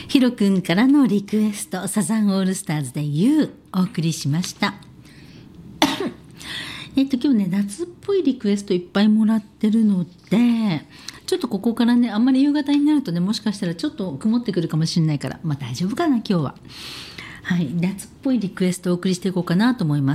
ヒロくんからのリクエスト、サザンオールスターズで You お送りしました。今日ね、夏っぽいリクエストいっぱいもらってるので、ちょっとここからね、あんまり夕方になるとね、もしかしたらちょっと曇ってくるかもしれないから、まあ大丈夫かな、今日は。はい、夏っぽいリクエストをお送りしていこうかなと思います。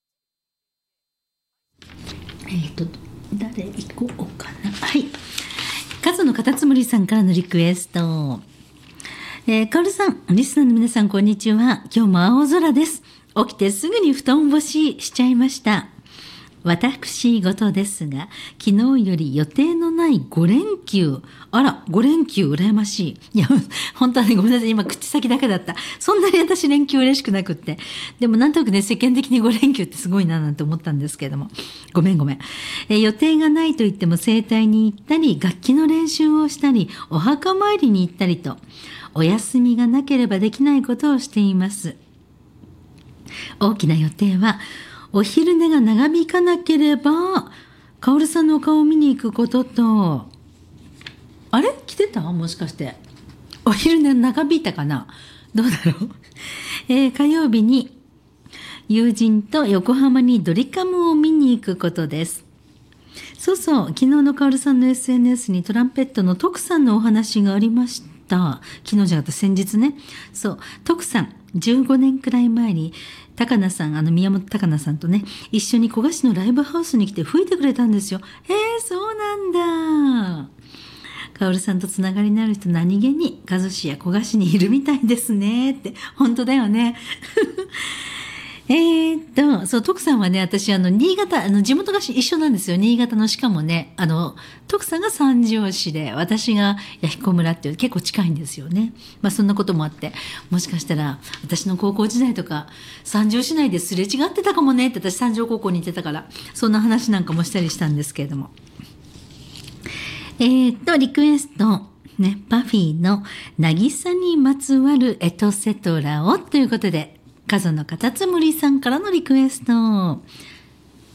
誰行こうかな。はい。数のカタツムリさんからのリクエスト。カオルさん、リスナーの皆さん、こんにちは。今日も青空です。起きてすぐに布団干ししちゃいました。私事ですが、昨日より予定のない5連休。あら、5連休羨ましい。いや、本当はね、ごめんなさい。今、口先だけだった。そんなに私連休嬉しくなくって。でもなんとなくね、世間的に5連休ってすごいななんて思ったんですけれども。ごめん。予定がないと言っても整体に行ったり、楽器の練習をしたり、お墓参りに行ったりと、お休みがなければできないことをしています。大きな予定は、お昼寝が長引かなければ、カオルさんのお顔を見に行くことと、あれ来てたもしかして。お昼寝長引いたかなどうだろう火曜日に友人と横浜にドリカムを見に行くことです。そうそう、昨日のカオルさんの SNS にトランペットの徳さんのお話がありました。昨日じゃなくて先日ね。そう、徳さん、15年くらい前に、高菜さん、宮本高菜さんとね、一緒に古賀市のライブハウスに来て吹いてくれたんですよ。そうなんだ。カオルさんとつながりになる人何気に加須市や古賀市にいるみたいですねって。本当だよね。そう、徳さんはね、私、新潟、地元が一緒なんですよ。新潟の、しかもね、徳さんが三条市で、私が弥彦村っていう、結構近いんですよね。まあ、そんなこともあって、もしかしたら、私の高校時代とか、三条市内ですれ違ってたかもねって、私三条高校に行ってたから、そんな話なんかもしたりしたんですけれども。リクエスト。ね、パフィーの、渚にまつわるエトセトラを、ということで、数のカタツムリさんからのリクエスト。